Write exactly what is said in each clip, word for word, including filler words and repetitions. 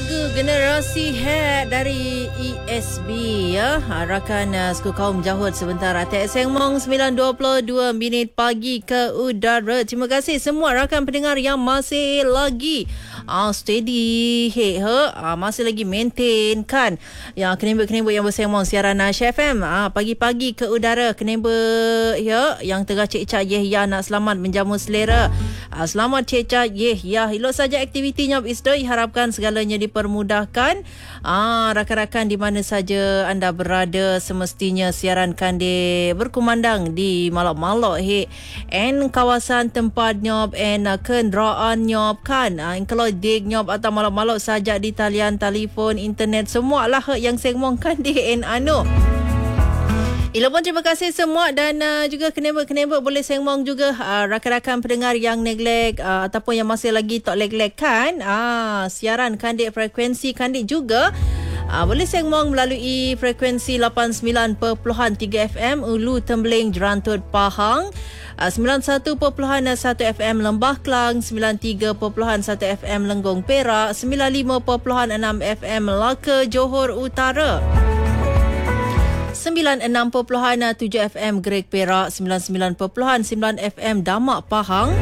lagu Generasi Head dari E S B ya. Rakan uh, suku kaum Jahud sebentar. Atik Sengmong sembilan dua puluh dua minit pagi ke udara. Terima kasih semua rakan pendengar yang masih lagi uh, steady hey, he, uh, masih lagi maintain kan yang kenembek-kenembek yang bersembang siaran Nash F M uh, pagi-pagi ke udara. Kenembek ya yang tengah cek-cak Yehya nak selamat menjamu selera. uh, Selamat cek-cak Yehya. Elok saja aktivitinya Isdoi. Harapkan segalanya dipermudahkan. Ah, rakan-rakan di mana saja anda berada, semestinya siaran Kandil berkumandang di Malok-Malok he. En kawasan tempat nyop en uh, kenderaan nyop kan. Ah, kalau dig nyop atau Malok-Malok saja di talian telefon, internet semua lah he, yang Sengmong Kandil en anu. Ilapun terima kasih semua dan uh, juga kenembek-kenembek boleh sengmong juga uh, rakan-rakan pendengar yang neglect uh, ataupun yang masih lagi tak leg-leg kan uh, siaran Kandik frekuensi Kandik juga uh, boleh sengmong melalui frekuensi lapan puluh sembilan perpuluhan tiga F M Ulu Tembeling Jerantut Pahang, uh, sembilan puluh satu perpuluhan satu F M Lembah Kelang, sembilan puluh tiga perpuluhan satu F M Lenggong Perak, sembilan puluh lima perpuluhan enam F M Melaka Johor Utara, sembilan puluh enam perpuluhan tujuh F M Greg Perak, sembilan puluh sembilan perpuluhan sembilan F M Damak Pahang,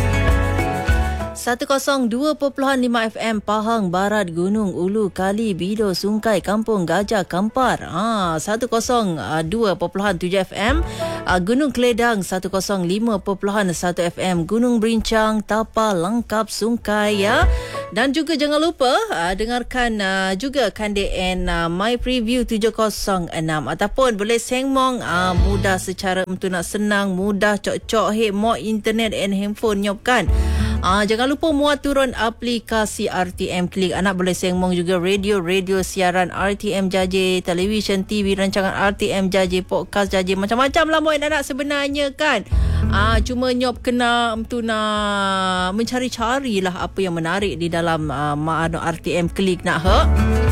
seratus dua perpuluhan lima F M Pahang Barat Gunung Ulu Kali Bido Sungkai Kampung Gajah Kampar, ha, seratus dua perpuluhan tujuh F M Gunung Keledang, seratus lima perpuluhan satu F M Gunung Berincang Tapa Langkap Sungkai ya. Dan juga jangan lupa uh, dengarkan uh, juga Kandik and uh, My Preview tujuh kosong enam ataupun boleh sengmong uh, mudah secara untuk nak senang, mudah cok-cok he mo internet and handphone nyop kan. Uh, jangan lupa muat turun aplikasi R T M Klik. Anak boleh sengmong juga radio-radio siaran R T M Jaji, televisyen, T V, rancangan R T M Jaji, podcast Jaji, macam-macam lah muat anak sebenarnya kan. Ah, cuma nyop kena tu nak mencari-cari lah apa yang menarik di dalam uh, R T M Klik nak he.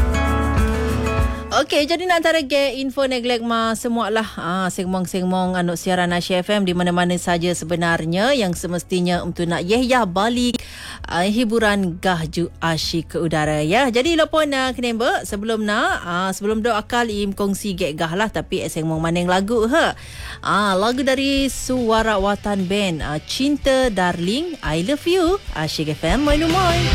Okey, jadi nak antara ge info neglect ma semualah ah sengmong-sengmong anu siaran Nasyid F M di mana-mana saja sebenarnya yang semestinya untuk nak Yehya balik uh, hiburan gahju asyik ke udara ya. Jadi lopon uh, kenembek sebelum nak uh, sebelum do akal im kongsi ge gah lah tapi sengmong maning lagu ha. Ah lagu dari Suara Watan Band uh, Cinta Darling I Love You Asyik F M Moin Moin.